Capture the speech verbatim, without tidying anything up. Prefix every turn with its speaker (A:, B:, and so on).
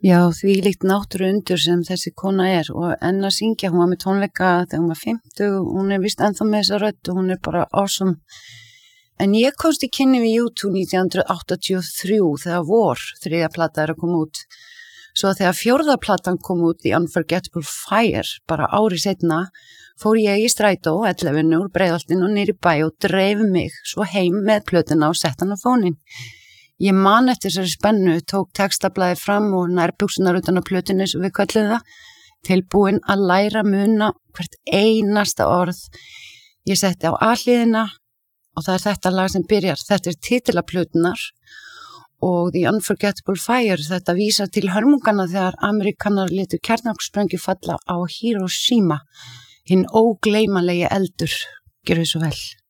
A: Já, því líkt náttúru undur sem þessi kona er og enn að syngja, hún var með tónleika þegar hún var fimmtug, hún er vist ennþá með þessa rödd og hún er bara awesome. En ég komst í kynni við U tvö nítján hundruð áttatíu og þrjú þegar vor, þriðja plata er að koma út. Svo þegar fjórða platan kom út, The Unforgettable Fire, bara ári seinna, fór ég í strætó, ellefinu úr Breiðholtinu og niður í bæ og dreif mig svo heim með plötuna og sett hann á fóninn. Ég man eftir þessari spennu, tók textablaði fram og nærbuxurnar utan á plötinu sem við kölluðum það, tilbúin að læra muna hvert einasta orð. Ég setti á A-hliðina og það er þetta lag sem byrjar. Þetta er titilla plötunar og The Unforgettable Fire, þetta vísar til hörmungana þegar Amerikanar létu kjarnorkusprengju falla á Hiroshima, hinn ógleymanlegi eldur. Gjörðu svo vel.